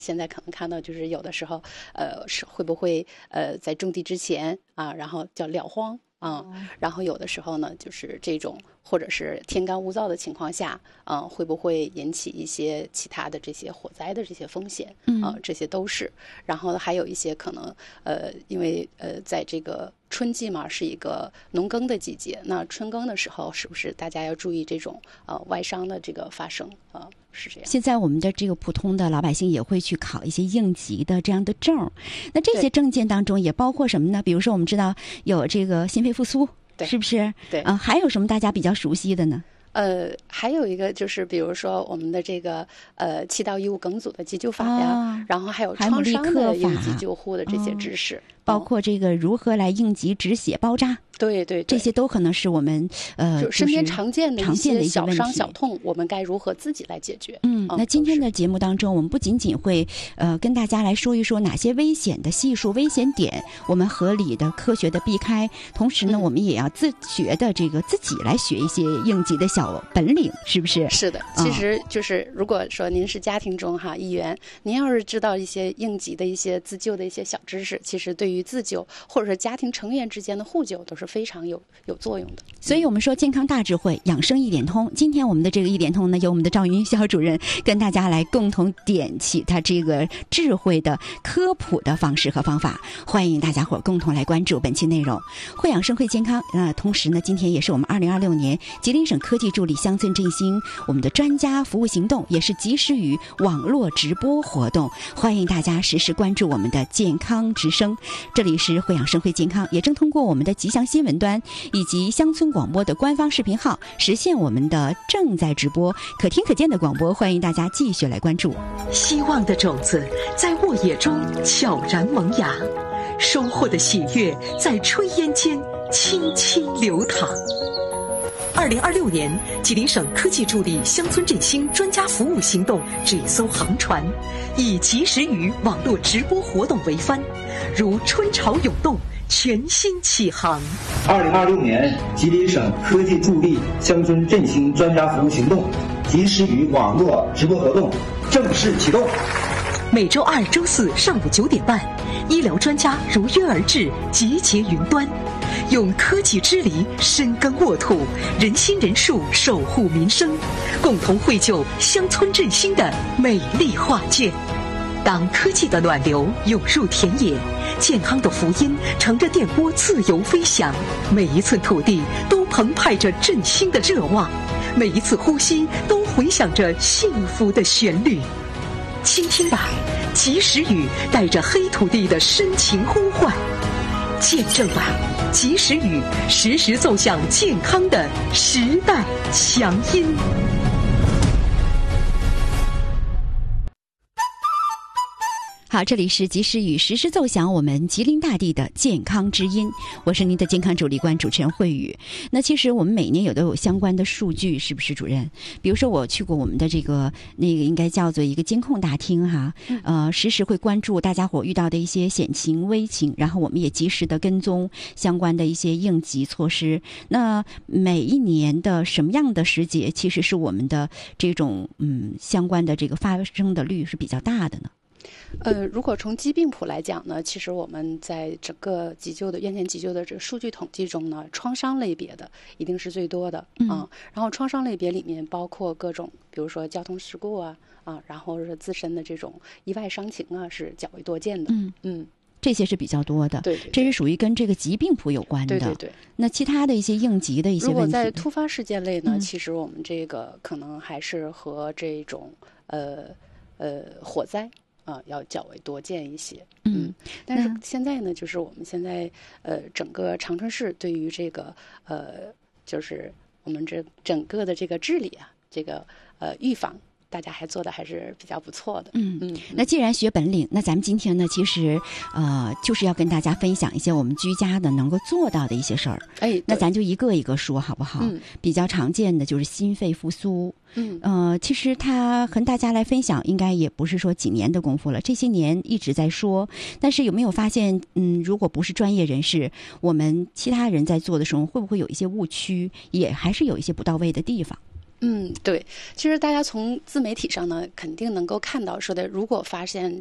现在可能看到就是有的时候，是会不会在种地之前啊，然后叫撂荒啊，然后有的时候呢，就是这种或者是天干物燥的情况下，会不会引起一些其他的这些火灾的这些风险这些都是。然后还有一些可能因为在这个春季嘛，是一个农耕的季节，那春耕的时候是不是大家要注意这种外伤的这个发生是这样。 现在我们的这个普通的老百姓也会去考一些应急的这样的证，那这些证件当中也包括什么呢？比如说我们知道有这个心肺复苏，是不是？ 对还有什么大家比较熟悉的呢？ 还有一个就是比如说我们的这个气道异物梗阻的急救法呀，然后还有创伤的应急救护的这些知识， 包括这个如何来应急止血包扎。 对， 这些都可能是我们就身边常见的一些小问题伤小痛，我们该如何自己来解决？ 那今天的节目当中，我们不仅仅会跟大家来说一说哪些危险的系数、危险点，我们合理的、科学的避开，同时呢，我们也要自学的这个自己来学一些应急的小本领，是不是？ 是的，其实就是如果说您是家庭中一员，您要是知道一些应急的一些自救的一些小知识，其实对于自救或者是家庭成员之间的互救都是非常有作用的。 所以我们说健康大智慧，养生一点通。今天我们的这个一点通呢，由我们的赵云肖主任跟大家来共同点起他这个智慧的科普的方式和方法，欢迎大家伙共同来关注本期内容。会养生会健康，同时呢，今天也是我们2026年吉林省科技助力乡村振兴我们的专家服务行动，也是及时雨网络直播活动，欢迎大家实时关注我们的健康之声。这里是会养生会健康，也正通过我们的吉祥新闻端以及乡村广播的官方视频号实现我们的正在直播可听可见的广播，欢迎大家继续来关注。 希望的种子在沃野中悄然萌芽，收获的喜悦在炊烟间轻轻流淌。2026年，吉林省科技助力乡村振兴专家服务行动这艘航船，以及时雨网络直播活动为帆，如春潮涌动，全新起航。 2026年，吉林省科技助力乡村振兴专家服务行动及时雨网络直播活动正式启动。 每周二、周四上午9点半，医疗专家如约而至，集结云端，用科技之力深耕沃土，人心人术守护民生，共同绘就乡村振兴的美丽画卷。当科技的暖流涌入田野，健康的福音乘着电波自由飞翔，每一寸土地都澎湃着振兴的热望，每一次呼吸都回响着幸福的旋律。倾听吧，及时雨带着黑土地的深情呼唤；见证吧，及时雨时时奏响健康的时代强音。 好，这里是及时雨时时奏响我们吉林大地的健康之音，我是您的健康主力官主持人慧宇。那其实我们每年都有相关的数据，是不是主任？比如说我去过我们的这个应该叫做一个监控大厅时时会关注大家伙遇到的一些险情危情，然后我们也及时的跟踪相关的一些应急措施。那每一年的什么样的时节，其实是我们的这种相关的这个发生的率是比较大的呢？ 如果从疾病谱来讲呢，其实我们在整个急救的院前急救的这个数据统计中呢，创伤类别的一定是最多的然后创伤类别里面包括各种，比如说交通事故然后是自身的这种意外伤情是较为多见的。 这些是比较多的， 对， 这是属于跟这个疾病谱有关的。对。那其他的一些应急的一些问题， 如果在突发事件类呢，其实我们这个可能还是和这种火灾要较为多见一些。但是现在呢，就是我们现在整个长春市对于这个就是我们这整个的这个治理这个预防，大家还做的还是比较不错的。 那既然学本领，那咱们今天呢，其实就是要跟大家分享一些我们居家的能够做到的一些事儿。那咱就一个一个说好不好？比较常见的就是心肺复苏。其实他和大家来分享，应该也不是说几年的功夫了，这些年一直在说。但是有没有发现，如果不是专业人士，我们其他人在做的时候，会不会有一些误区，也还是有一些不到位的地方？ 对，其实大家从自媒体上呢，肯定能够看到说的，如果发现